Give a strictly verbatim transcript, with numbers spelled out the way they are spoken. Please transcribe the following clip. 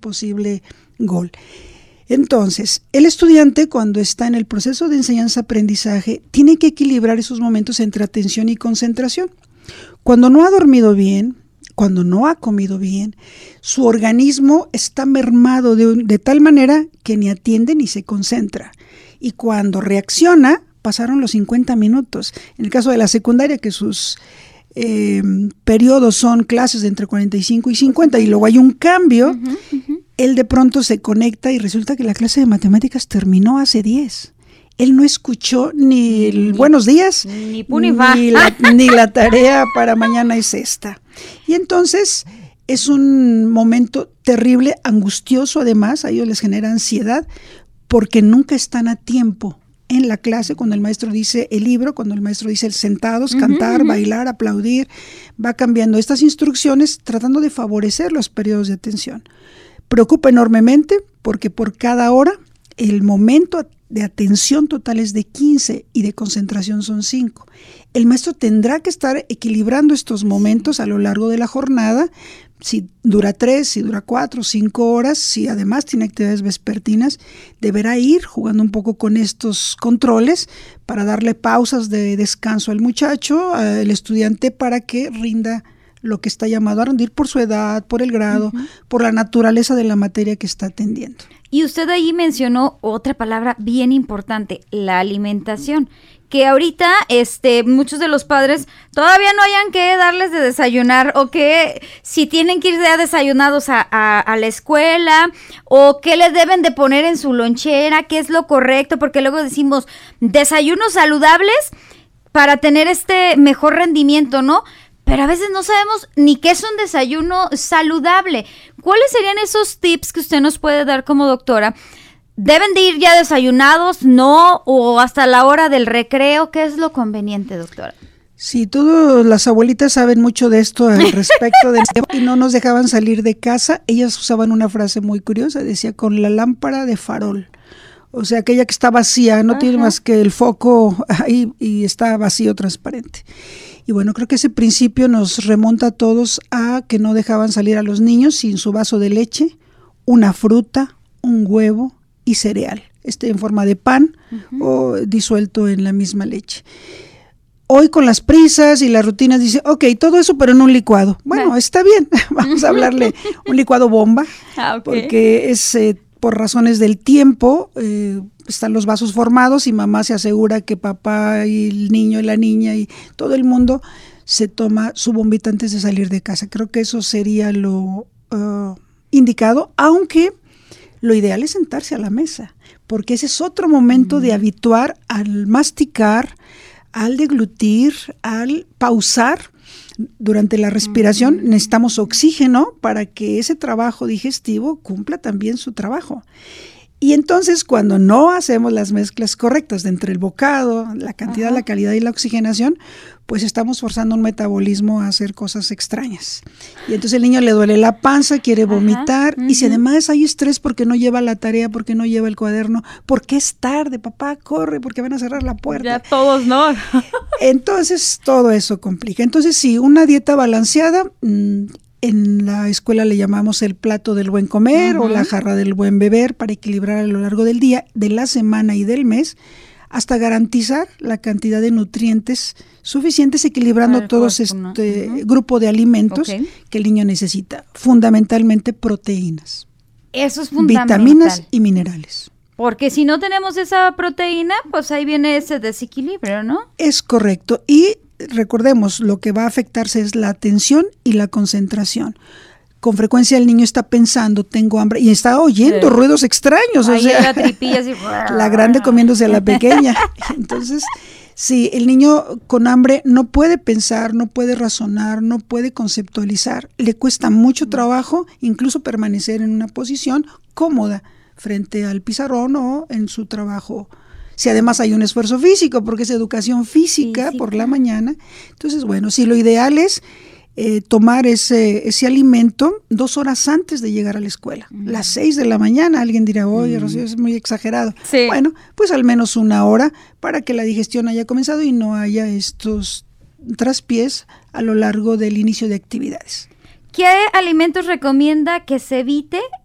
posible gol. Entonces, el estudiante cuando está en el proceso de enseñanza-aprendizaje tiene que equilibrar esos momentos entre atención y concentración. Cuando no ha dormido bien, cuando no ha comido bien, su organismo está mermado de, de tal manera que ni atiende ni se concentra. Y cuando reacciona, pasaron los cincuenta minutos. En el caso de la secundaria, que sus eh, periodos son clases de entre cuarenta y cinco y cincuenta, y luego hay un cambio, uh-huh, uh-huh. Él de pronto se conecta y resulta que la clase de matemáticas terminó hace diez. Él no escuchó ni el ni, buenos días, ni, ni, ni, la, ni la tarea para mañana es esta. Y entonces es un momento terrible, angustioso además, a ellos les genera ansiedad porque nunca están a tiempo en la clase cuando el maestro dice el libro, cuando el maestro dice el sentados, uh-huh, cantar, uh-huh. bailar, aplaudir, va cambiando estas instrucciones tratando de favorecer los periodos de atención. Preocupa enormemente porque por cada hora el momento de atención total es de quince y de concentración son cinco. El maestro tendrá que estar equilibrando estos momentos a lo largo de la jornada, si dura tres, si dura cuatro, cinco horas, si además tiene actividades vespertinas, deberá ir jugando un poco con estos controles para darle pausas de descanso al muchacho, al estudiante, para que rinda lo que está llamado a rendir por su edad, por el grado, uh-huh. por la naturaleza de la materia que está atendiendo. Y usted ahí mencionó otra palabra bien importante, la alimentación, que ahorita este, muchos de los padres todavía no hayan que darles de desayunar, o que si tienen que ir ya desayunados a, a, a la escuela, o qué les deben de poner en su lonchera, qué es lo correcto, porque luego decimos desayunos saludables para tener este mejor rendimiento, ¿no? Pero a veces no sabemos ni qué es un desayuno saludable. ¿Cuáles serían esos tips que usted nos puede dar como doctora? ¿Deben de ir ya desayunados? ¿No? ¿O hasta la hora del recreo? ¿Qué es lo conveniente, doctora? Sí, todas las abuelitas saben mucho de esto al respecto de y no nos dejaban salir de casa. Ellas usaban una frase muy curiosa, decía con la lámpara de farol. O sea, aquella que está vacía, no Ajá. tiene más que el foco ahí y está vacío, transparente. Y bueno, creo que ese principio nos remonta a todos a que no dejaban salir a los niños sin su vaso de leche, una fruta, un huevo y cereal, este en forma de pan uh-huh. o disuelto en la misma leche. Hoy con las prisas y las rutinas dice, ok, todo eso pero en un licuado. Bueno, bueno. está bien, vamos a hablarle un licuado bomba, ah, okay. porque es eh, por razones del tiempo, eh, están los vasos formados y mamá se asegura que papá y el niño y la niña y todo el mundo se toma su bombita antes de salir de casa. Creo que eso sería lo uh, indicado, aunque lo ideal es sentarse a la mesa, porque ese es otro momento mm. de habituar al masticar, al deglutir, al pausar. Durante la respiración mm. necesitamos oxígeno para que ese trabajo digestivo cumpla también su trabajo. Y entonces cuando no hacemos las mezclas correctas de entre el bocado, la cantidad, Ajá. la calidad y la oxigenación, pues estamos forzando un metabolismo a hacer cosas extrañas. Y entonces el niño le duele la panza, quiere vomitar, uh-huh. y si además hay estrés porque no lleva la tarea, porque no lleva el cuaderno, porque es tarde, papá, corre, porque van a cerrar la puerta. Ya todos, ¿no? Entonces todo eso complica. Entonces sí, una dieta balanceada, mmm, en la escuela le llamamos el plato del buen comer uh-huh. o la jarra del buen beber, para equilibrar a lo largo del día, de la semana y del mes, hasta garantizar la cantidad de nutrientes suficientes, equilibrando todo cuerpo, este ¿no? uh-huh. grupo de alimentos okay. que el niño necesita, fundamentalmente proteínas. Eso es fundamental. Vitaminas y minerales. Porque si no tenemos esa proteína, pues ahí viene ese desequilibrio, ¿no? Es correcto. Y recordemos, lo que va a afectarse es la atención y la concentración. Con frecuencia el niño está pensando, tengo hambre, y está oyendo sí. ruidos extraños. Ahí o sea, la tripilla así. La grande comiéndose a la pequeña. Entonces, sí, el niño con hambre no puede pensar, no puede razonar, no puede conceptualizar. Le cuesta mucho trabajo incluso permanecer en una posición cómoda frente al pizarrón o en su trabajo. Si además hay un esfuerzo físico, porque es educación física, física. por la mañana. Entonces, bueno, sí, lo ideal es eh, tomar ese, ese alimento dos horas antes de llegar a la escuela. Uh-huh. Las seis de la mañana, alguien dirá, oye, uh-huh. Rocío, es muy exagerado. Sí. Bueno, pues al menos una hora para que la digestión haya comenzado y no haya estos traspiés a lo largo del inicio de actividades. ¿Qué alimentos recomienda que se evite